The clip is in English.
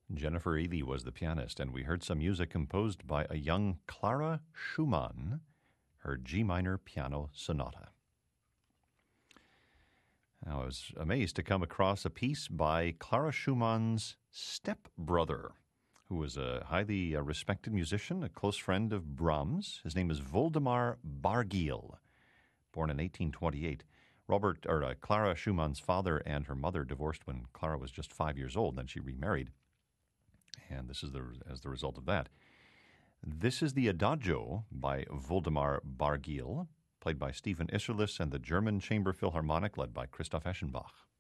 Jennifer Eady was the pianist, and we heard some music composed by a young Clara Schumann, her G minor piano sonata. Now, I was amazed to come across a piece by Clara Schumann's stepbrother, who was a highly respected musician, a close friend of Brahms. His name is Voldemar Bargiel, born in 1828. Clara Schumann's father and her mother divorced when Clara was just 5 years old. Then she remarried, and this is as the result of that. This is the Adagio by Voldemar Bargiel, played by Stephen Isserlis and the German Chamber Philharmonic, led by Christoph Eschenbach.